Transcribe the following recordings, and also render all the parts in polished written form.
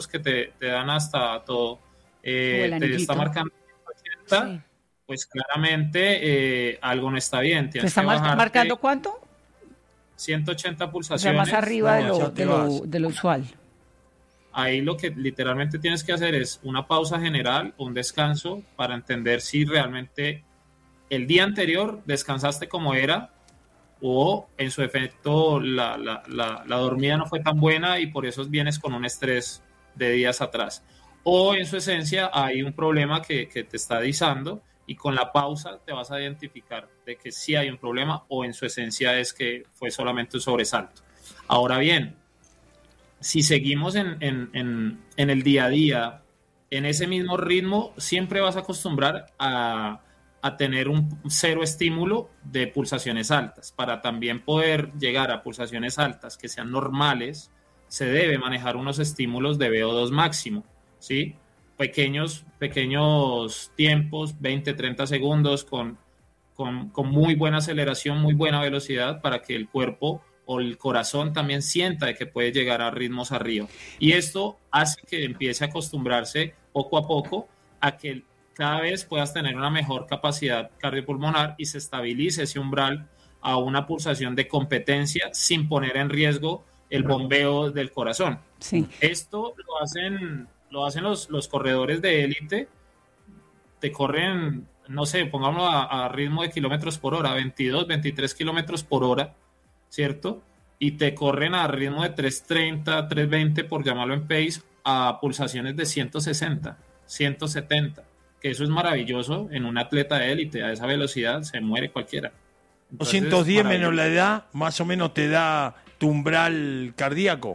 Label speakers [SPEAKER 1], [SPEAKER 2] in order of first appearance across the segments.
[SPEAKER 1] que te dan hasta todo,
[SPEAKER 2] O el
[SPEAKER 1] te está
[SPEAKER 2] anillito.
[SPEAKER 1] marcando 180,
[SPEAKER 3] Sí.
[SPEAKER 1] pues claramente algo no está bien.
[SPEAKER 2] ¿Te
[SPEAKER 1] Tienes
[SPEAKER 2] está
[SPEAKER 1] que bajarte
[SPEAKER 2] marcando cuánto?
[SPEAKER 1] 180
[SPEAKER 2] O sea, más
[SPEAKER 1] pulsaciones.
[SPEAKER 2] arriba
[SPEAKER 4] No, ya te vas.
[SPEAKER 2] de lo usual.
[SPEAKER 1] Ahí lo que literalmente tienes que hacer es una pausa general, un descanso, para entender si realmente el día anterior descansaste como era o en su efecto la dormida no fue tan buena y por eso vienes con un estrés de días atrás. O en su esencia hay un problema que te está disando y con la pausa te vas a identificar de que sí hay un problema o en su esencia es que fue solamente un sobresalto. Ahora bien, si seguimos en el día a día, en ese mismo ritmo, siempre vas a acostumbrar a tener un cero estímulo de pulsaciones altas. Para también poder llegar a pulsaciones altas que sean normales, se debe manejar unos estímulos de VO2 máximo, ¿sí? Pequeños tiempos, 20, 30 segundos con muy buena aceleración, muy buena velocidad para que el cuerpo o el corazón también sienta de que puede llegar a ritmos arriba. Y esto hace que empiece a acostumbrarse poco a poco a que cada vez puedas tener una mejor capacidad cardiopulmonar y se estabilice ese umbral a una pulsación de competencia sin poner en riesgo el bombeo del corazón.
[SPEAKER 2] Sí.
[SPEAKER 1] Esto lo hacen los corredores de élite, te corren, no sé, pongámoslo a ritmo de kilómetros por hora, 22, 23 kilómetros por hora, ¿cierto? Y te corren a ritmo de 330, 320, por llamarlo en pace, a pulsaciones de 160, 170, que eso es maravilloso en un atleta de élite. A esa velocidad se muere cualquiera. Entonces,
[SPEAKER 4] 210 menos la edad, más o menos te da tu umbral cardíaco.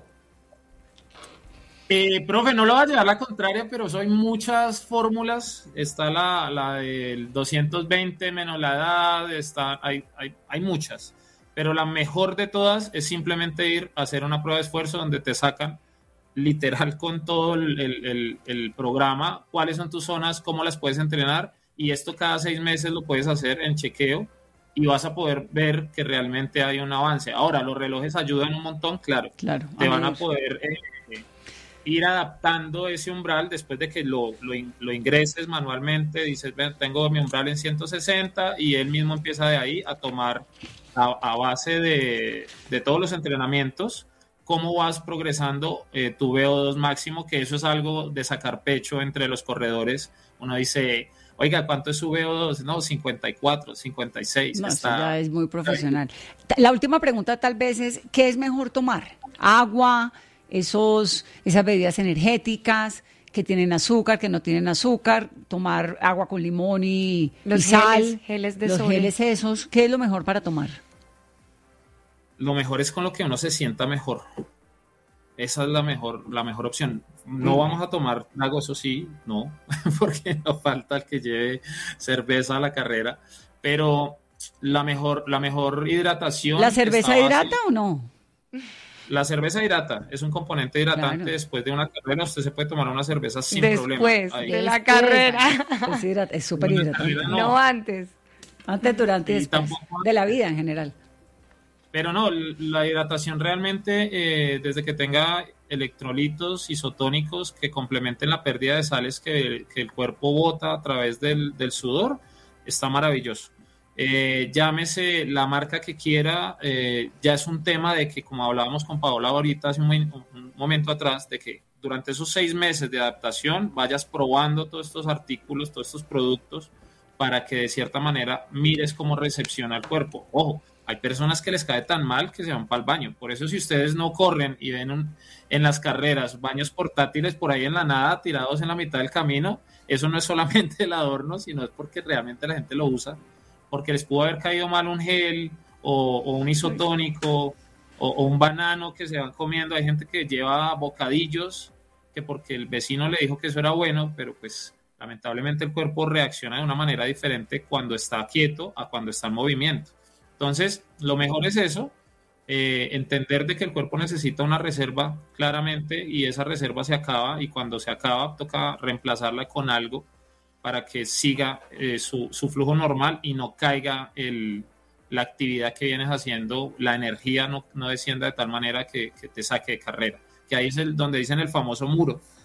[SPEAKER 1] Profe, no lo va a llevar la contraria, pero son muchas fórmulas. Está la del 220 menos la edad, hay muchas. Pero la mejor de todas es simplemente ir a hacer una prueba de esfuerzo donde te sacan literal con todo el programa, cuáles son tus zonas, cómo las puedes entrenar, y esto cada 6 meses lo puedes hacer en chequeo y vas a poder ver que realmente hay un avance. Ahora, los relojes ayudan un montón, claro.
[SPEAKER 2] Claro.
[SPEAKER 1] Te van a poder ir adaptando ese umbral después de que lo ingreses manualmente, dices, ven, tengo mi umbral en 160 y él mismo empieza de ahí a tomar a base de todos los entrenamientos, cómo vas progresando tu VO2 máximo, que eso es algo de sacar pecho entre los corredores. Uno dice, oiga, ¿cuánto es su VO2? No, 54, 56.
[SPEAKER 2] No, eso ya es muy profesional. La última pregunta tal vez es, ¿qué es mejor tomar? ¿Agua? Esas bebidas energéticas que tienen azúcar, que no tienen azúcar, tomar agua con limón y sal,
[SPEAKER 3] geles de
[SPEAKER 2] los
[SPEAKER 3] sodio.
[SPEAKER 2] geles esos, ¿qué es lo mejor para tomar?
[SPEAKER 1] Lo mejor es con lo que uno se sienta mejor. Esa es la mejor opción. No vamos a tomar trago, eso sí, no, porque no falta el que lleve cerveza a la carrera, pero la mejor hidratación.
[SPEAKER 2] ¿La cerveza hidrata o no?
[SPEAKER 1] La cerveza hidrata, es un componente hidratante.
[SPEAKER 2] Claro.
[SPEAKER 1] Después de una carrera usted se puede tomar una cerveza sin problema.
[SPEAKER 3] Después
[SPEAKER 1] Ahí.
[SPEAKER 3] de la carrera.
[SPEAKER 2] Es súper
[SPEAKER 1] Una
[SPEAKER 2] hidratante.
[SPEAKER 1] carrera
[SPEAKER 3] No antes.
[SPEAKER 2] Antes, durante y
[SPEAKER 1] Y
[SPEAKER 2] después.
[SPEAKER 1] tampoco-
[SPEAKER 2] De la vida en general.
[SPEAKER 1] Pero no, la hidratación realmente, desde que tenga electrolitos isotónicos que complementen la pérdida de sales que el cuerpo bota a través del sudor, está maravilloso. Llámese la marca que quiera, ya es un tema de que, como hablábamos con Paola ahorita hace un momento atrás, de que durante esos 6 meses de adaptación vayas probando todos estos artículos, todos estos productos, para que de cierta manera mires cómo recepciona el cuerpo. Ojo, hay personas que les cae tan mal que se van para el baño. Por eso, si ustedes no corren y ven en las carreras baños portátiles por ahí en la nada, tirados en la mitad del camino, eso no es solamente el adorno, sino es porque realmente la gente lo usa, porque les pudo haber caído mal un gel o un isotónico o un banano que se van comiendo. Hay gente que lleva bocadillos que porque el vecino le dijo que eso era bueno, pero pues lamentablemente el cuerpo reacciona de una manera diferente cuando está quieto a cuando está en movimiento. Entonces, lo mejor es eso, entender de que el cuerpo necesita una reserva claramente y esa reserva se acaba y cuando se acaba toca reemplazarla con algo para que siga su flujo normal y no caiga la actividad que vienes haciendo, la energía no descienda de tal manera que te saque de carrera. Que ahí es donde dicen el famoso muro.